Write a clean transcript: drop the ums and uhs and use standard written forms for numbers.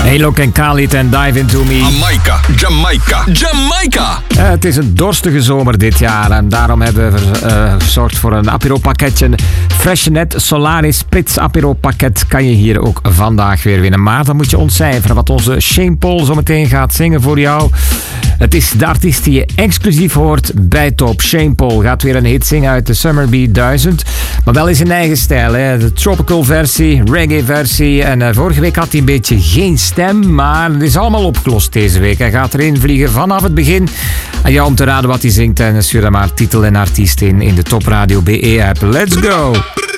Alok en Khalid en Dive Into Me. Jamaica. Het is een dorstige zomer dit jaar en daarom hebben we gezorgd voor een apero-pakketje. Freshenet Solaris Spritz apero-pakket kan je hier ook vandaag weer winnen. Maar dan moet je ontcijferen wat onze Shane Paul zo meteen gaat zingen voor jou. Het is de artiest die je exclusief hoort bij Top. Shane Paul gaat weer een hit zingen uit de Summer Bee 1000. Maar wel in zijn eigen stijl. Hè? De tropical versie, reggae versie. En vorige week had hij een beetje geen stem. Maar het is allemaal opgelost deze week. Hij gaat erin vliegen vanaf het begin. En jou om te raden wat hij zingt. En stuur dan maar titel en artiest in de Top Radio BE app. Let's go!